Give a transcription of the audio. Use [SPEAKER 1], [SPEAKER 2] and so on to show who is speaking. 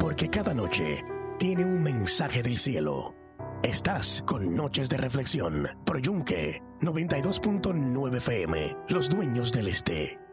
[SPEAKER 1] porque cada noche tiene un mensaje del cielo. Estás con Noches de Reflexión, por Yunque 92.9 FM, Los Dueños del Este.